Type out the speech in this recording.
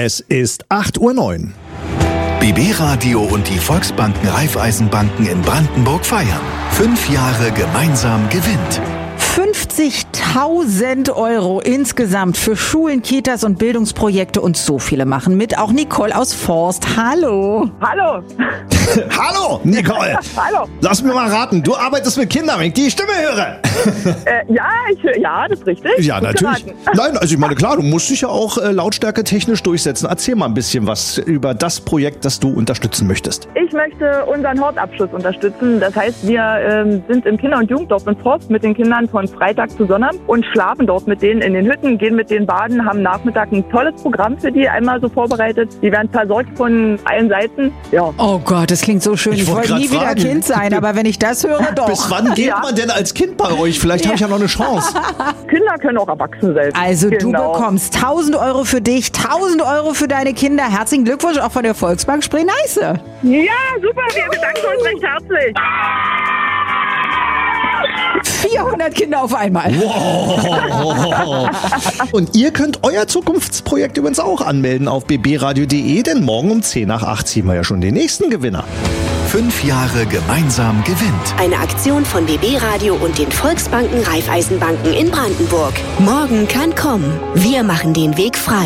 Es ist 8:09 Uhr. BB Radio und die Volksbanken Raiffeisenbanken in Brandenburg feiern. 5 Jahre gemeinsam gewinnt. 50.000 € insgesamt für Schulen, Kitas und Bildungsprojekte und so viele machen mit. Auch Nicole aus Forst. Hallo. Hallo. Hallo, Nicole. Hallo. Lass mir mal raten, du arbeitest mit Kindern, wenn ich die Stimme höre. Ja, das ist richtig. Ja, Gut natürlich. geraten. Nein, also ich meine, klar, du musst dich ja auch lautstärke technisch durchsetzen. Erzähl mal ein bisschen was über das Projekt, das du unterstützen möchtest. Ich möchte unseren Hortabschluss unterstützen. Das heißt, wir sind im Kinder- und Jugenddorf in Forst mit den Kindern von Freitag zu Sonntag und schlafen dort mit denen in den Hütten, gehen mit denen baden, haben Nachmittag ein tolles Programm für die einmal so vorbereitet. Die werden versorgt von allen Seiten. Ja. Oh Gott, das klingt so schön. Ich wollte wollte nie grad wieder fragen. Kind sein, aber wenn ich das höre, doch. Bis wann geht man denn als Kind bei euch? Vielleicht habe ich ja noch eine Chance. Kinder können auch erwachsen sein. Also du Genau. bekommst 1.000 € für dich, 1.000 € für deine Kinder. Herzlichen Glückwunsch auch von der Volksbank Spree-Neiße. Ja, super. Wir bedanken uns recht herzlich. 400 Kinder auf einmal. Wow. Und ihr könnt euer Zukunftsprojekt übrigens auch anmelden auf bbradio.de, denn morgen um 7:50 ziehen wir ja schon den nächsten Gewinner. 5 Jahre gemeinsam gewinnt. Eine Aktion von BB Radio und den Volksbanken Raiffeisenbanken in Brandenburg. Morgen kann kommen. Wir machen den Weg frei.